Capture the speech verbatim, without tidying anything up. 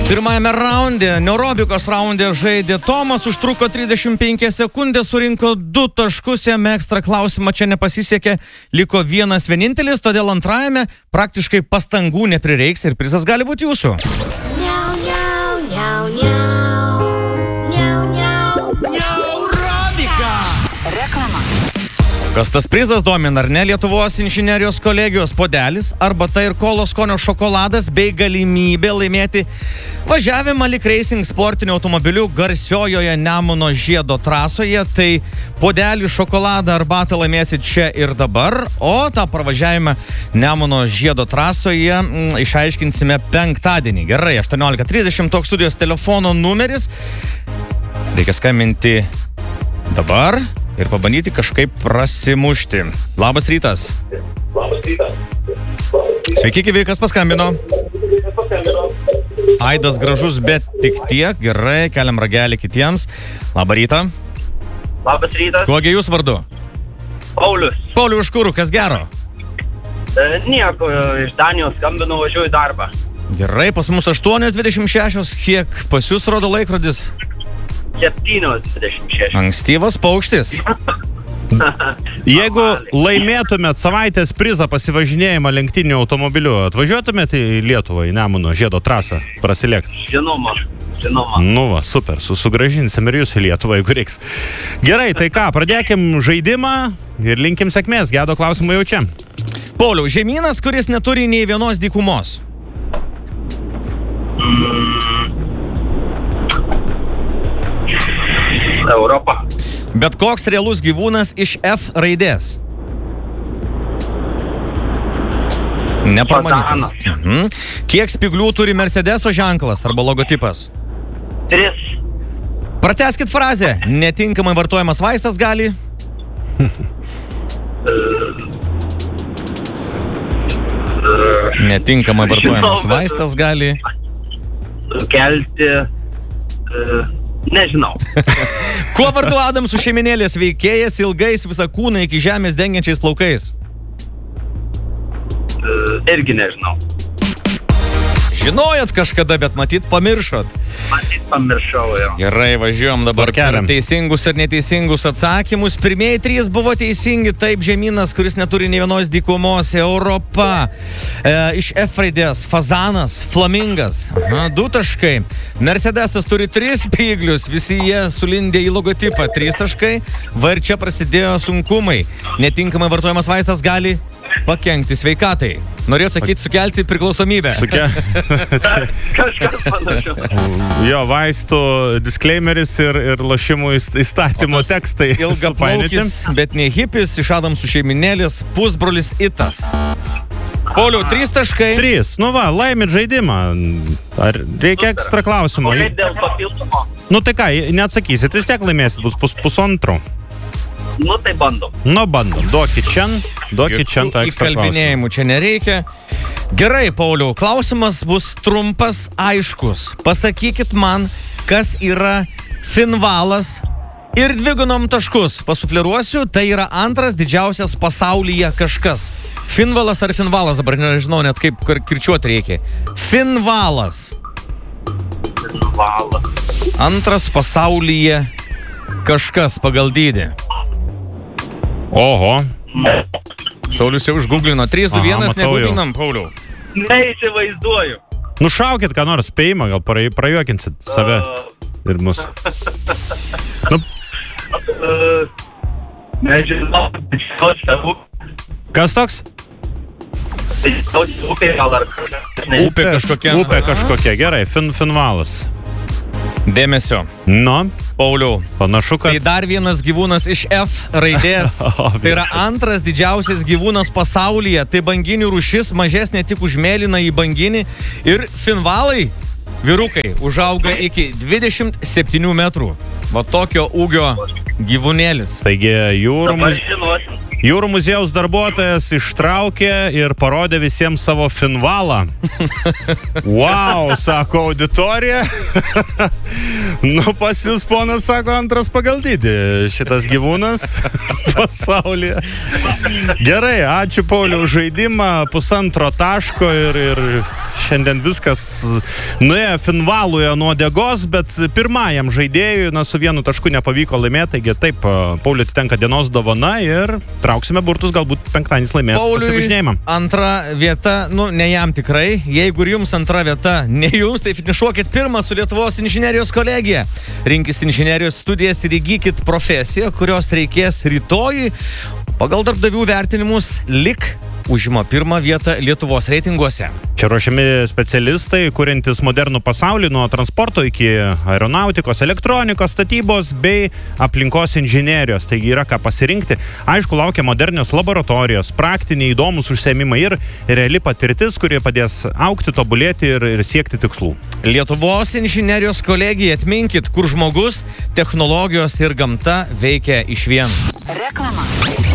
Pirmajame raunde, neurobikos raunde žaidė Tomas, užtruko trisdešimt penkias sekundės, surinko du taškus, jame ekstra klausimą čia nepasisekė, liko vienas vienintelis, todėl antrajame praktiškai pastangų neprireiks ir prizas gali būti jūsų. Niau, niau, niau, niau, niau, niau, neurobika. Reklama. Kas tas prizas domina, ar ne? Lietuvos inžinerijos kolegijos puodelis, arbata ir kolo skonio šokoladas bei galimybė laimėti važiavimą Lik Racing sportiniu automobiliu garsiojoje Nemuno žiedo trasoje. Tai puodelį, šokoladą, arbatą laimėsit čia ir dabar, o tą pravažiavimą Nemuno žiedo trasoje m, išaiškinsime penktadienį. Gerai, aštuoniolika trisdešimt toks studijos telefono numeris. Reikia skambinti dabar ir pabandyti kažkaip prasimušti. Labas rytas. Labas rytas. Sveiki, gyvi, kas paskambino? Aidas gražus, bet tik tiek. Gerai, keliam ragelį kitiems. Labą rytą. Labas rytas. Kuogi jūs vardu? Paulius. Pauliu, iš kur, kas gero? E, nieko, iš Danijos skambinu, važiuoju į darbą. Gerai, pas mus aštuonios dvidešimt šešios. Kiek pas jūs rodo laikrodis? septynios dvidešimt šešios. Ankstyvas paukštis. Jeigu laimėtumėt savaitės prizą pasivažinėjimą lenktyniniu automobiliu, atvažiuotumėt į Lietuvą, į Nemuno žiedo trasą prasilėkti? Žinoma, žinoma. Nu va, super, su, sugrąžinsim ir jūs į Lietuvą, jeigu reiks. Gerai, tai ką, pradėkim žaidimą ir linkim sėkmės. Gedo klausimą jau čia. Pauliau, žemynas, kuris neturi nei vienos dykumos. Europa. Bet koks realus gyvūnas iš F raidės? Nepramanytas. Mhm. Kiek spiglių turi Mercedeso ženklas arba logotipas? Tris. Pratęskit frazę. Netinkamai vartojamas vaistas gali... Netinkamai vartojamas vaistas gali... Kelti... E, nežinau. Kuo vardu Adamsų šeiminėlės veikėjas ilgais visą kūną iki žemės dengiančiais plaukais? E, irgi nežinau. Žinojot kažkada, bet matyt pamiršot. Matyt pamiršau jau. Gerai, važiuojam dabar Tvarkeliam. teisingus ir neteisingus atsakymus. Pirmieji trys buvo teisingi. Taip, žemynas, kuris neturi nei vienos dykumos. Europa. E, iš F raidės. Fazanas. Flamingas. Aha, du taškai. Mercedesas turi tris spyglius. Visi jie sulindė į logotipą. Trys taškai. Va ir čia prasidėjo sunkumai. Netinkamai vartojamas vaistas gali pakenkti sveikatai. Norėjau sakyti, sukelti priklausomybę. Suke... Kažkas panašu. Jo, vaistų disclaimeris ir, ir lošimų įstatymo tekstai. Ilgaplaukis, bet ne hipis, iš Adamsų šeiminėlės, pusbrolis Itas. Pauliau, trys taškai. Trys. Nu va, laimit žaidimą. Ar reikia ekstra klausimo? Kaip dėl papildomo? Nu tai ką, neatsakysit, vis tiek laimėsit, bus pus, pusantro. Nu tai bandom. Nu bandom, duokit čia, duokit čia tą ekstra klausimą. Įkalbinėjimų čia nereikia. Gerai, Pauliau, klausimas bus trumpas, aiškus. Pasakykit man, kas yra finvalas ir dvigunom taškus. Pasufliruosiu, tai yra antras didžiausias pasaulyje kažkas. Finvalas ar finvalas, dabar nežinau net kaip kirčiuoti reikia. Finvalas. Valas. Antras pasaulyje kažkas pagal dydį. Oho. Saulius jau užgooglino. trys, du, vienas, negooglinam, Pauliau. Neįsivaizduoju. Nušaukit ką nors spėjimą, gal pra, prajuokinsit save ir mus. Nu, Uh, nežinau, didžiausia upė. kas toks? Didžiausia upė gal ar kažkas. Ne. Upė kažkokia. Upė kažkokia, gerai, fin, finvalas. Dėmesio. Nu, Pauliau. panašu, kad... Tai dar vienas gyvūnas iš F raidės. Tai yra antras didžiausias gyvūnas pasaulyje. Tai banginių rūšis, mažesnė tik už mėlyną į banginį. Ir finvalai, vyrukai, užauga iki dvidešimt septynių metrų. Va tokio ūgio gyvūnėlis. Taigi jūrų, Dabar muz... žinosim. jūrų muziejaus darbuotojas ištraukė ir parodė visiems savo finvalą. Wow, sako auditorija. Nu, pas jūs, ponas, sako, antras pagal dydį šitas gyvūnas pasaulyje. Gerai, ačiū, Pauliau, už žaidimą, pusantro taško ir, ir šiandien viskas nuėjo Finvaluje nuo degos, bet pirmajam žaidėjui, na, su vienu tašku nepavyko laimėti, taigi taip, Pauliui tenka dienos dovana ir trauksime burtus, galbūt penktadienis laimės pasivažinėjimą. Antra vieta, nu, ne jam tikrai, jeigu ir jums antra vieta, ne jums, tai finišuokit pirmą su Lietuvos inžinerijos kolegija. Rinkis inžinerijos studijas ir įgykit profesiją, kurios reikės rytoj. Pagal darbdavių vertinimus lik užima pirmą vietą Lietuvos reitinguose. Čia ruošiami specialistai, kuriantis modernų pasaulį nuo transporto iki aeronautikos, elektronikos, statybos bei aplinkos inžinerijos. Taigi yra ką pasirinkti. Aišku, laukia modernios laboratorijos, praktiniai įdomus užsiėmimai ir reali patirtis, kurie padės augti, tobulėti ir, ir siekti tikslų. Lietuvos inžinerijos kolegija, atminkit, kur žmogus, technologijos ir gamta veikia išvien. Reklama.